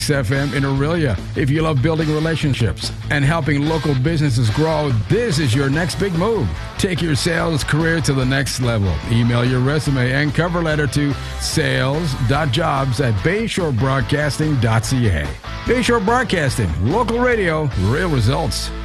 FM in Aurelia. If you love building relationships and helping local businesses grow, this is your next big move. Take your sales career to the next level. Email your resume and cover letter to sales.jobs@bayshorebroadcasting.ca. Bayshore Broadcasting, local radio, real results.